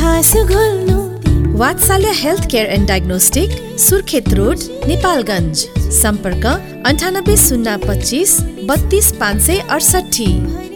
घाँस घोल्नु। वात्सल्य health care and diagnostic, Surkhet road, Nepalgunj. सम्पर्क 98 025 32 568।